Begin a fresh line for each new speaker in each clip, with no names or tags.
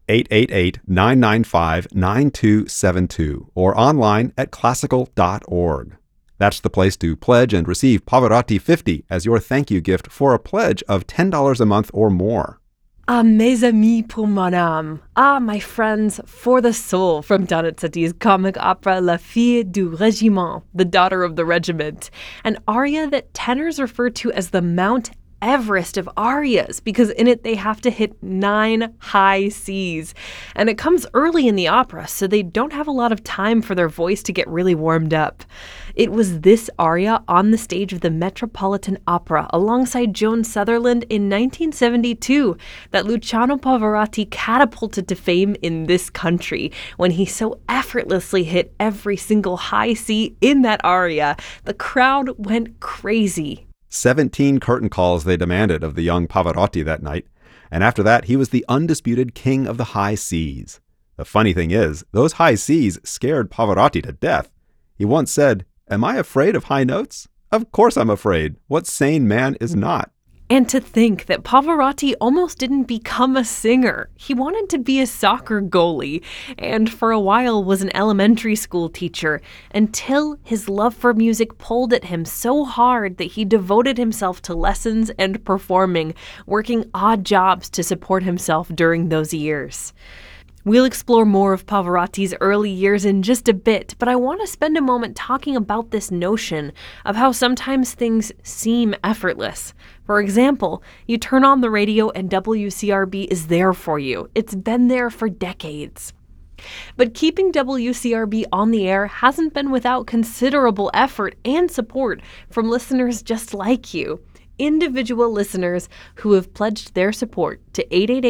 888-995-9272 or online at classical.org. That's the place to pledge and receive Pavarotti 50 as your thank you gift for a pledge of $10 a month or more.
Ah, mes amis pour mon âme. Ah, my friends for the soul from Donizzetti's comic opera La Fille du Régiment, the daughter of the regiment, an aria that tenors refer to as the Mount Everest of arias because in it they have to hit 9 high Cs. And it comes early in the opera, so they don't have a lot of time for their voice to get really warmed up. It was this aria on the stage of the Metropolitan Opera alongside Joan Sutherland in 1972 that Luciano Pavarotti catapulted to fame in this country when he so effortlessly hit every single high C in that aria. The crowd went crazy.
17 curtain calls they demanded of the young Pavarotti that night, and after that he was the undisputed king of the high Cs. The funny thing is, those high Cs scared Pavarotti to death. He once said, "Am I afraid of high notes? Of course I'm afraid. What sane man is not?"
And to think that Pavarotti almost didn't become a singer. He wanted to be a soccer goalie, and for a while was an elementary school teacher, until his love for music pulled at him so hard that he devoted himself to lessons and performing, working odd jobs to support himself during those years. We'll explore more of Pavarotti's early years in just a bit, but I want to spend a moment talking about this notion of how sometimes things seem effortless. For example, you turn on the radio and WCRB is there for you. It's been there for decades. But keeping WCRB on the air hasn't been without considerable effort and support from listeners just like you. Individual listeners who have pledged their support to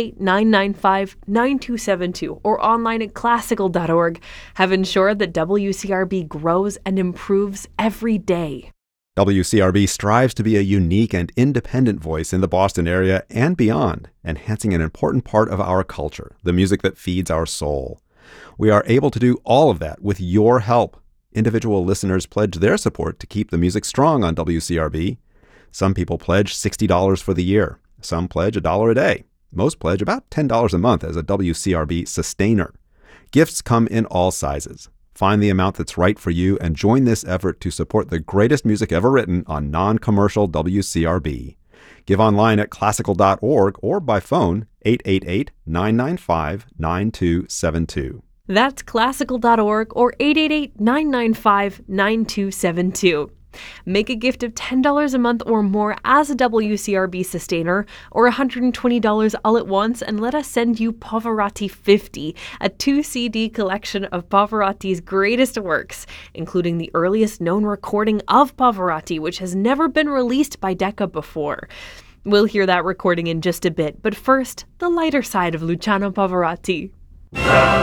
888-995-9272 or online at classical.org have ensured that WCRB grows and improves every day.
WCRB strives to be a unique and independent voice in the Boston area and beyond, enhancing an important part of our culture, the music that feeds our soul. We are able to do all of that with your help. Individual listeners pledge their support to keep the music strong on WCRB. Some people pledge $60 for the year. Some pledge $1 a day. Most pledge about $10 a month as a WCRB sustainer. Gifts come in all sizes. Find the amount that's right for you and join this effort to support the greatest music ever written on non-commercial WCRB. Give online at classical.org or by phone 888-995-9272.
That's classical.org or 888-995-9272. Make a gift of $10 a month or more as a WCRB sustainer or $120 all at once and let us send you Pavarotti 50, a 2-CD collection of Pavarotti's greatest works, including the earliest known recording of Pavarotti, which has never been released by Decca before. We'll hear that recording in just a bit, but first, the lighter side of Luciano Pavarotti.